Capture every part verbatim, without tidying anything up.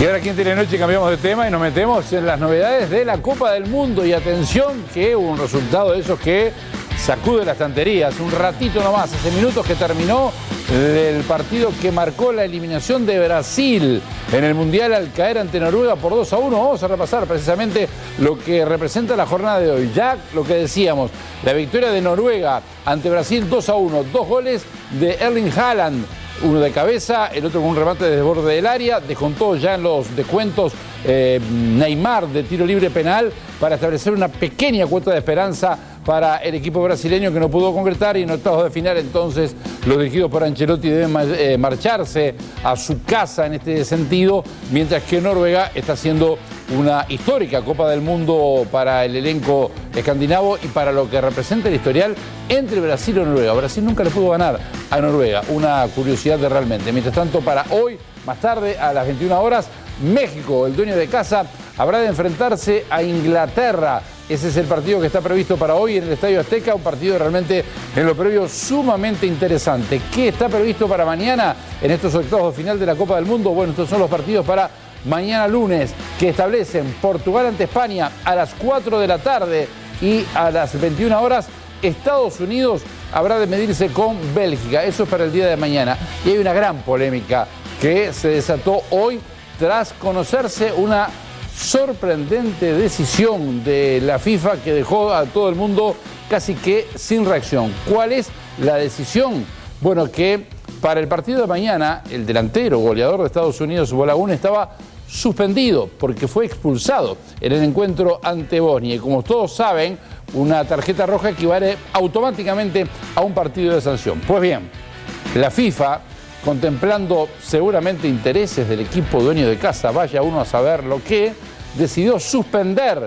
Y ahora aquí en Telenoche cambiamos de tema y nos metemos en las novedades de la Copa del Mundo. Y atención que hubo un resultado de esos que sacude las estanterías. Un ratito nomás, hace minutos que terminó el partido que marcó la eliminación de Brasil en el Mundial al caer ante Noruega por dos a uno. Vamos a repasar precisamente lo que representa la jornada de hoy. Ya lo que decíamos, la victoria de Noruega ante Brasil dos a uno. Dos goles de Erling Haaland. Uno de cabeza, el otro con un remate desde el borde del área. Descontó ya en los descuentos eh, Neymar de tiro libre penal para establecer una pequeña cuota de esperanza para el equipo brasileño que no pudo concretar. Y en octavos de final entonces los dirigidos por Ancelotti deben eh, marcharse a su casa en este sentido, mientras que Noruega está haciendo una histórica Copa del Mundo para el elenco escandinavo y para lo que representa el historial entre Brasil y Noruega. Brasil nunca le pudo ganar a Noruega, una curiosidad de realmente. Mientras tanto, para hoy, más tarde, a las veintiuna horas, México, el dueño de casa, habrá de enfrentarse a Inglaterra. Ese es el partido que está previsto para hoy en el Estadio Azteca, un partido realmente en lo previo sumamente interesante. ¿Qué está previsto para mañana en estos octavos de final de la Copa del Mundo? Bueno, estos son los partidos para mañana lunes, que establecen Portugal ante España a las cuatro de la tarde y a las veintiuna horas Estados Unidos habrá de medirse con Bélgica. Eso es para el día de mañana. Y hay una gran polémica que se desató hoy tras conocerse una sorprendente decisión de la FIFA que dejó a todo el mundo casi que sin reacción. ¿Cuál es la decisión? Bueno, que para el partido de mañana el delantero goleador de Estados Unidos, Bolaún, estaba suspendido porque fue expulsado en el encuentro ante Bosnia. Y como todos saben, una tarjeta roja equivale automáticamente a un partido de sanción. Pues bien, la FIFA, contemplando seguramente intereses del equipo dueño de casa, vaya uno a saber lo que, decidió suspender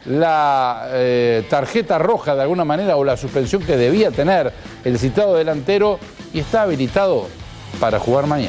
la eh, tarjeta roja de alguna manera o la suspensión que debía tener el citado delantero y está habilitado para jugar mañana.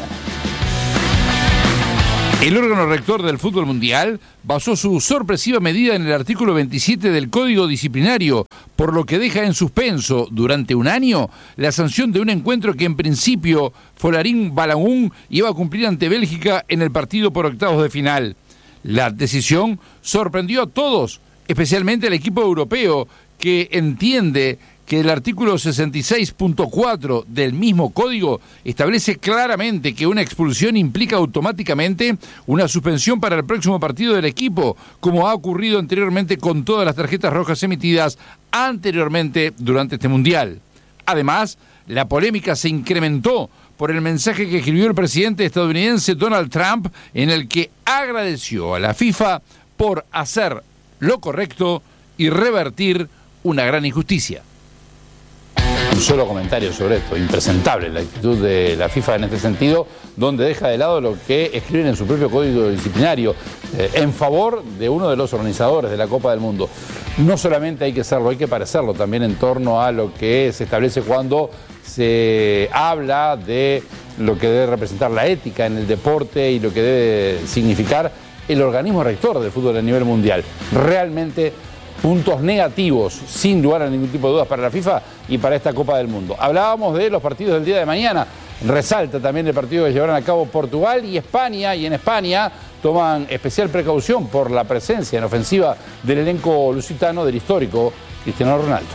El órgano rector del fútbol mundial basó su sorpresiva medida en el artículo veintisiete del Código Disciplinario, por lo que deja en suspenso durante un año la sanción de un encuentro que en principio Folarin Balagun iba a cumplir ante Bélgica en el partido por octavos de final. La decisión sorprendió a todos, especialmente al equipo europeo, que entiende que el artículo sesenta y seis punto cuatro del mismo código establece claramente que una expulsión implica automáticamente una suspensión para el próximo partido del equipo, como ha ocurrido anteriormente con todas las tarjetas rojas emitidas anteriormente durante este Mundial. Además, la polémica se incrementó por el mensaje que escribió el presidente estadounidense Donald Trump, en el que agradeció a la FIFA por hacer lo correcto y revertir una gran injusticia. Un solo comentario sobre esto, impresentable la actitud de la FIFA en este sentido, donde deja de lado lo que escriben en su propio código disciplinario eh, en favor de uno de los organizadores de la Copa del Mundo. No solamente hay que serlo, hay que parecerlo también en torno a lo que se establece cuando se habla de lo que debe representar la ética en el deporte y lo que debe significar el organismo rector del fútbol a nivel mundial. Realmente puntos negativos, sin lugar a ningún tipo de dudas, para la FIFA y para esta Copa del Mundo. Hablábamos de los partidos del día de mañana. Resalta también el partido que llevarán a cabo Portugal y España, y en España toman especial precaución por la presencia en ofensiva del elenco lusitano del histórico Cristiano Ronaldo.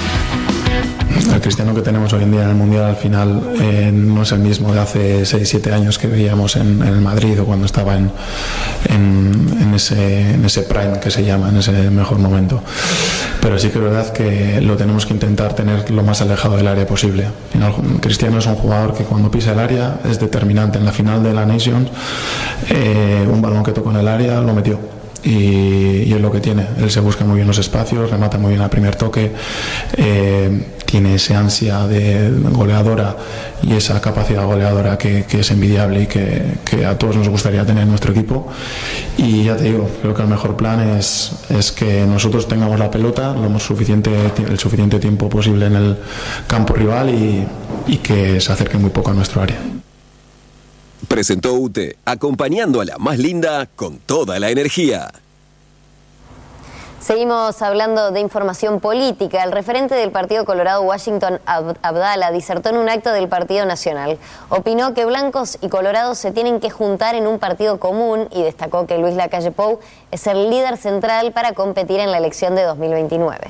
El Cristiano que tenemos hoy en día en el Mundial al final eh, no es el mismo de hace seis siete años que veíamos en, en el Madrid o cuando estaba en, en, en, ese, en ese prime que se llama, en ese mejor momento. Pero sí que es verdad que lo tenemos que intentar tener lo más alejado del área posible. Al final, Cristiano es un jugador que cuando pisa el área es determinante. En la final de la Nations, eh, un balón que tocó en el área lo metió. Y, y es lo que tiene. Él se busca muy bien los espacios, remata muy bien al primer toque, eh, tiene esa ansia de goleadora y esa capacidad goleadora que, que es envidiable y que, que a todos nos gustaría tener en nuestro equipo. Y ya te digo, creo que el mejor plan es, es que nosotros tengamos la pelota lo más suficiente, el suficiente tiempo posible en el campo rival y, y que se acerque muy poco a nuestro área. Presentó U T E, acompañando a la más linda con toda la energía. Seguimos hablando de información política. El referente del Partido Colorado, Washington Abdala, disertó en un acto del Partido Nacional. Opinó que blancos y colorados se tienen que juntar en un partido común y destacó que Luis Lacalle Pou es el líder central para competir en la elección de dos mil veintinueve.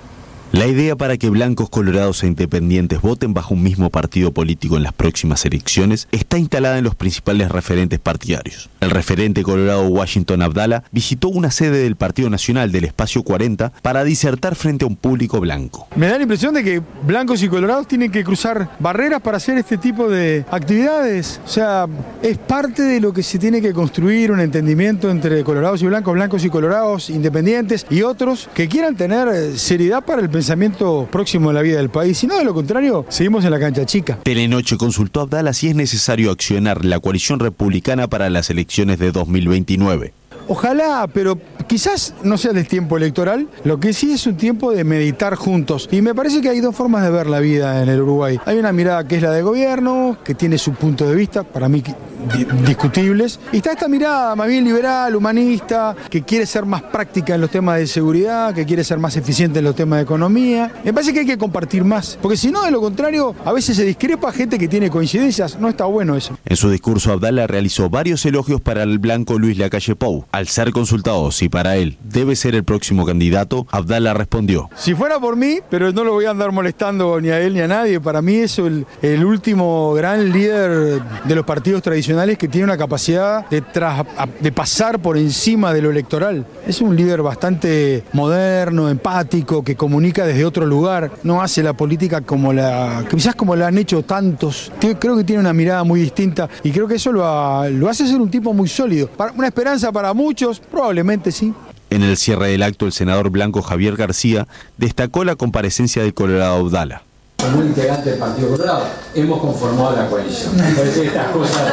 La idea para que blancos, colorados e independientes voten bajo un mismo partido político en las próximas elecciones está instalada en los principales referentes partidarios. El referente colorado Washington Abdala visitó una sede del Partido Nacional del Espacio cuarenta para disertar frente a un público blanco. Me da la impresión de que blancos y colorados tienen que cruzar barreras para hacer este tipo de actividades. O sea, es parte de lo que se tiene que construir, un entendimiento entre colorados y blancos, blancos y colorados, independientes y otros que quieran tener seriedad para el pensamiento próximo de la vida del país. Si no, de lo contrario, seguimos en la cancha chica. Telenoche consultó a Abdala si es necesario accionar la coalición republicana para las elecciones de dos mil veintinueve. Ojalá, pero quizás no sea el tiempo electoral, lo que sí es un tiempo de meditar juntos. Y me parece que hay dos formas de ver la vida en el Uruguay. Hay una mirada que es la de gobierno, que tiene su punto de vista, para mí discutibles. Y está esta mirada más bien liberal, humanista, que quiere ser más práctica en los temas de seguridad, que quiere ser más eficiente en los temas de economía. Me parece que hay que compartir más, porque si no, de lo contrario, a veces se discrepa gente que tiene coincidencias. No está bueno eso. En su discurso, Abdala realizó varios elogios para el blanco Luis Lacalle Pou. Al ser consultado si para él debe ser el próximo candidato, Abdala respondió: si fuera por mí, pero no lo voy a andar molestando ni a él ni a nadie, para mí es el, el último gran líder de los partidos tradicionales que tiene una capacidad de, tras, de pasar por encima de lo electoral. Es un líder bastante moderno, empático, que comunica desde otro lugar, no hace la política como la, quizás como la han hecho tantos. Creo que tiene una mirada muy distinta y creo que eso lo, lo hace ser un tipo muy sólido. Una esperanza para muchos, probablemente sí. En el cierre del acto, el senador blanco Javier García destacó la comparecencia del colorado Abdala. Como un integrante del Partido Colorado, hemos conformado la coalición. Me parece que estas cosas...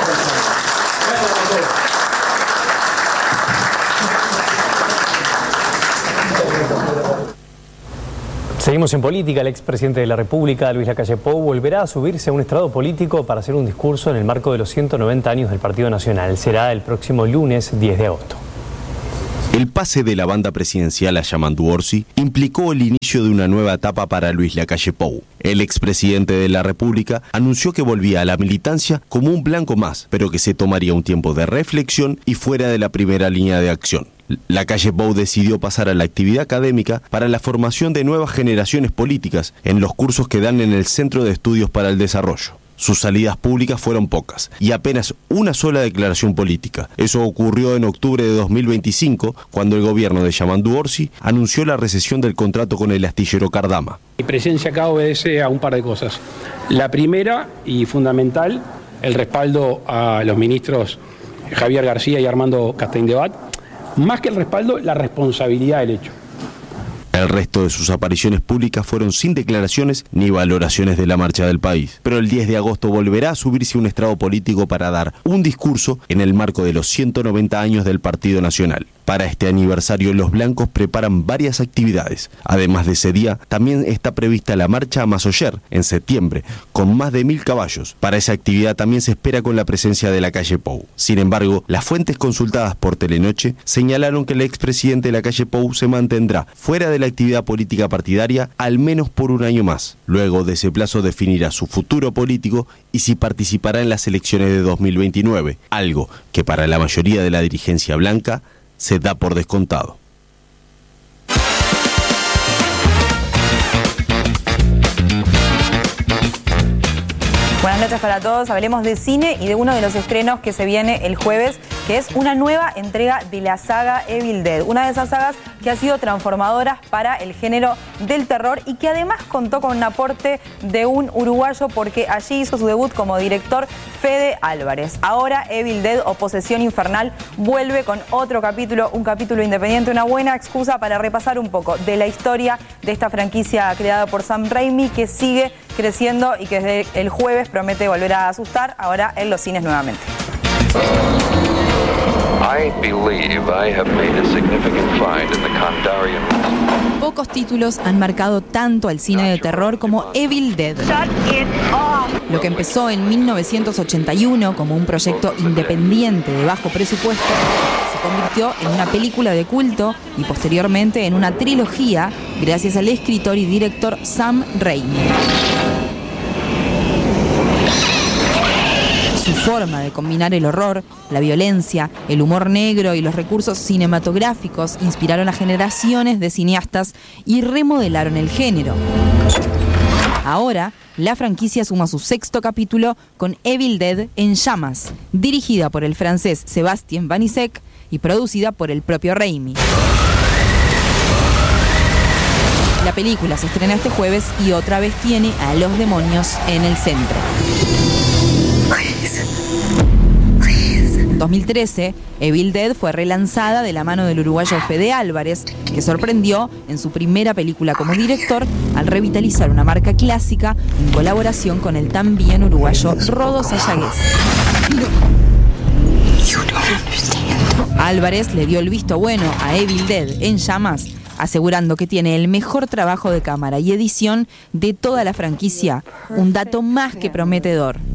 Seguimos en política. El expresidente de la República, Luis Lacalle Pou, volverá a subirse a un estrado político para hacer un discurso en el marco de los ciento noventa años del Partido Nacional. Será el próximo lunes diez de agosto. El pase de la banda presidencial a Yamandu Orsi implicó el inicio de una nueva etapa para Luis Lacalle Pou. El expresidente de la República anunció que volvía a la militancia como un blanco más, pero que se tomaría un tiempo de reflexión y fuera de la primera línea de acción. Lacalle Pou decidió pasar a la actividad académica para la formación de nuevas generaciones políticas en los cursos que dan en el Centro de Estudios para el Desarrollo. Sus salidas públicas fueron pocas y apenas una sola declaración política. Eso ocurrió en octubre de dos mil veinticinco, cuando el gobierno de Yamandu Orsi anunció la rescisión del contrato con el astillero Cardama. Mi presencia acá obedece a un par de cosas. La primera y fundamental, el respaldo a los ministros Javier García y Armando Castañdebat. Más que el respaldo, la responsabilidad del hecho. El resto de sus apariciones públicas fueron sin declaraciones ni valoraciones de la marcha del país. Pero el diez de agosto volverá a subirse a un estrado político para dar un discurso en el marco de los ciento noventa años del Partido Nacional. Para este aniversario, los blancos preparan varias actividades. Además de ese día, también está prevista la marcha a Masoyer, en septiembre, con más de mil caballos. Para esa actividad también se espera con la presencia de Lacalle Pou. Sin embargo, las fuentes consultadas por Telenoche señalaron que el expresidente Lacalle Pou se mantendrá fuera de la actividad política partidaria al menos por un año más. Luego de ese plazo definirá su futuro político y si participará en las elecciones de dos mil veintinueve, algo que para la mayoría de la dirigencia blanca se da por descontado. Buenas noches para todos. Hablemos de cine y de uno de los estrenos que se viene el jueves, que es una nueva entrega de la saga Evil Dead. Una de esas sagas que ha sido transformadora para el género del terror y que además contó con un aporte de un uruguayo porque allí hizo su debut como director Fede Álvarez. Ahora Evil Dead o Posesión Infernal vuelve con otro capítulo, un capítulo independiente, una buena excusa para repasar un poco de la historia de esta franquicia creada por Sam Raimi que sigue creciendo y que desde el jueves promete volver a asustar ahora en los cines nuevamente. I believe I have made a significant find in the Kandarian. Pocos títulos han marcado tanto al cine de terror como Evil Dead. Lo que empezó en mil novecientos ochenta y uno como un proyecto independiente de bajo presupuesto, se convirtió en una película de culto y posteriormente en una trilogía gracias al escritor y director Sam Raimi. Su forma de combinar el horror, la violencia, el humor negro y los recursos cinematográficos inspiraron a generaciones de cineastas y remodelaron el género. Ahora, la franquicia suma su sexto capítulo con Evil Dead en llamas, dirigida por el francés Sébastien Vanissek y producida por el propio Raimi. La película se estrena este jueves y otra vez tiene a los demonios en el centro. En dos mil trece, Evil Dead fue relanzada de la mano del uruguayo Fede Álvarez, que sorprendió en su primera película como director al revitalizar una marca clásica en colaboración con el también uruguayo Rodo Sayagués. Álvarez le dio el visto bueno a Evil Dead en llamas, asegurando que tiene el mejor trabajo de cámara y edición de toda la franquicia, un dato más que prometedor.